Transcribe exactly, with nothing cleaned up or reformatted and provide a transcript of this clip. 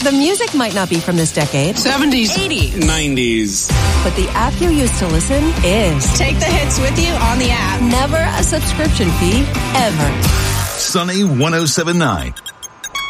The music might not be from this decade. seventies. eighties. nineties. But the app you use to listen is. Take the hits with you on the app. Never a subscription fee, ever. Sunny one oh seven point nine.